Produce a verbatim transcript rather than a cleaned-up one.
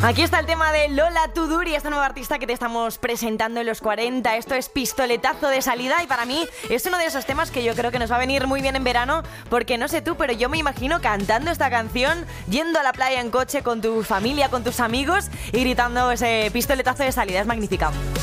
Aquí está el tema de Lola Tuduri, esta nueva artista que te estamos presentando en los cuarenta. Esto es pistoletazo de salida y para mí es uno de esos temas que yo creo que nos va a venir muy bien en verano, porque no sé tú, pero yo me imagino cantando esta canción, yendo a la playa en coche con tu familia, con tus amigos y gritando ese pistoletazo de salida. Es magnífica.